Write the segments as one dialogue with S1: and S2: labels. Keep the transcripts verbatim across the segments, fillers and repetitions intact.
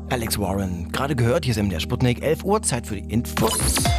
S1: Alex Warren. Gerade gehört, hier ist M D R Sputnik, elf Uhr, Zeit für die Infos.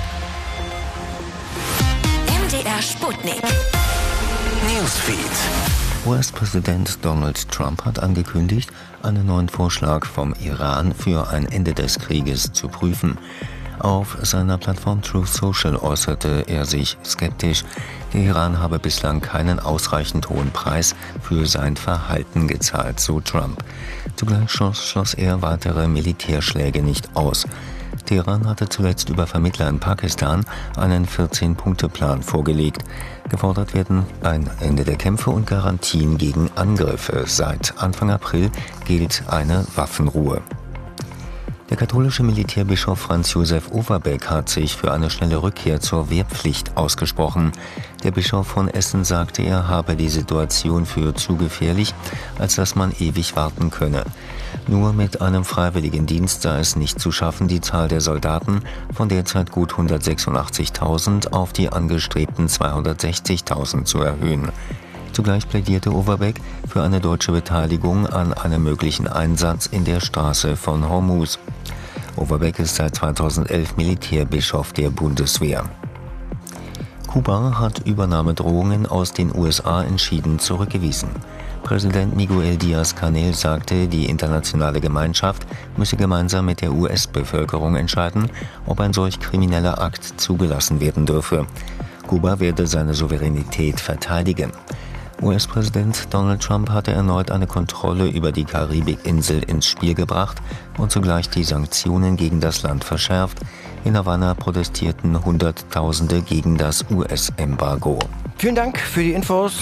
S2: M D R Sputnik. Newsfeed.
S3: U S-Präsident Donald Trump hat angekündigt, einen neuen Vorschlag vom Iran für ein Ende des Krieges zu prüfen. Auf seiner Plattform Truth Social äußerte er sich skeptisch. Der Iran habe bislang keinen ausreichend hohen Preis für sein Verhalten gezahlt, so Trump. Zugleich schloss, schloss er weitere Militärschläge nicht aus. Teheran hatte zuletzt über Vermittler in Pakistan einen vierzehn-Punkte-Plan vorgelegt. Gefordert werden ein Ende der Kämpfe und Garantien gegen Angriffe. Seit Anfang April gilt eine Waffenruhe. Der katholische Militärbischof Franz Josef Overbeck hat sich für eine schnelle Rückkehr zur Wehrpflicht ausgesprochen. Der Bischof von Essen sagte, er habe die Situation für zu gefährlich, als dass man ewig warten könne. Nur mit einem Freiwilligendienst sei es nicht zu schaffen, die Zahl der Soldaten von derzeit gut hundertsechsundachtzigtausend auf die angestrebten zweihundertsechzigtausend zu erhöhen. Zugleich plädierte Overbeck für eine deutsche Beteiligung an einem möglichen Einsatz in der Straße von Hormuz. Overbeck ist seit zweitausendelf Militärbischof der Bundeswehr. Kuba hat Übernahmedrohungen aus den U S A entschieden zurückgewiesen. Präsident Miguel Díaz-Canel sagte, die internationale Gemeinschaft müsse gemeinsam mit der U S-Bevölkerung entscheiden, ob ein solch krimineller Akt zugelassen werden dürfe. Kuba werde seine Souveränität verteidigen. U S-Präsident Donald Trump hatte erneut eine Kontrolle über die Karibikinsel ins Spiel gebracht und zugleich die Sanktionen gegen das Land verschärft. In Havanna protestierten Hunderttausende gegen das U S-Embargo.
S1: Vielen Dank für die Infos.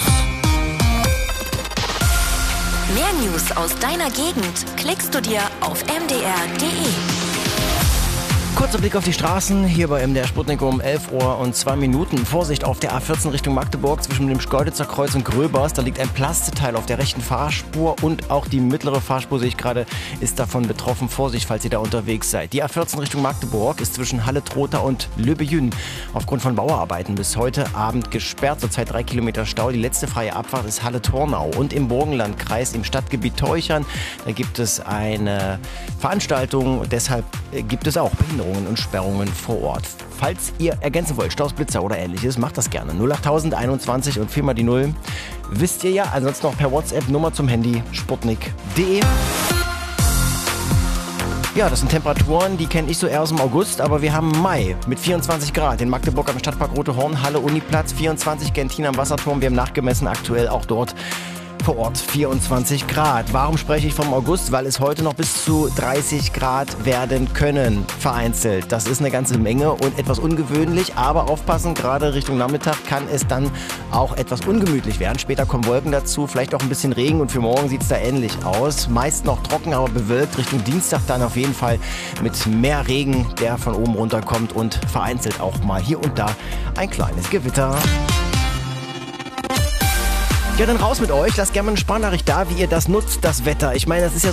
S2: Mehr News aus deiner Gegend klickst du dir auf m d r punkt d e.
S1: Kurzer Blick auf die Straßen, hier bei M D R Sputnik um elf Uhr und zwei Minuten. Vorsicht auf der A vierzehn Richtung Magdeburg zwischen dem Schkeuditzer Kreuz und Gröbers. Da liegt ein Plasteteil auf der rechten Fahrspur und auch die mittlere Fahrspur, sehe ich gerade, ist davon betroffen. Vorsicht, falls ihr da unterwegs seid. Die A vierzehn Richtung Magdeburg ist zwischen Halle-Trotha und Löbejün aufgrund von Bauarbeiten bis heute Abend gesperrt. Zurzeit drei Kilometer Stau. Die letzte freie Abfahrt ist Halle-Tornau. Und im Burgenlandkreis im Stadtgebiet Teuchern, da gibt es eine Veranstaltung. Deshalb gibt es auch Behinderungen und Sperrungen vor Ort. Falls ihr ergänzen wollt, Staus, Blitzer oder ähnliches, macht das gerne. null achttausend einundzwanzig und vier mal die Null. Wisst ihr ja, ansonsten noch per WhatsApp, Nummer zum Handy, sputnik punkt d e. Ja, das sind Temperaturen, die kenne ich so eher aus dem August, aber wir haben Mai mit vierundzwanzig Grad. In Magdeburg am Stadtpark Rote Horn, Halle Uniplatz, vierundzwanzig, Gentin am Wasserturm. Wir haben nachgemessen, aktuell auch dort vor Ort vierundzwanzig Grad. Warum spreche ich vom August? Weil es heute noch bis zu dreißig Grad werden können, vereinzelt. Das ist eine ganze Menge und etwas ungewöhnlich, aber aufpassen, gerade Richtung Nachmittag kann es dann auch etwas ungemütlich werden. Später kommen Wolken dazu, vielleicht auch ein bisschen Regen und für morgen sieht es da ähnlich aus. Meist noch trocken, aber bewölkt. Richtung Dienstag dann auf jeden Fall mit mehr Regen, der von oben runterkommt und vereinzelt auch mal hier und da ein kleines Gewitter. Ja, dann raus mit euch. Lasst gerne mal eine Sprachnachricht da, wie ihr das nutzt, das Wetter. Ich meine, das ist ja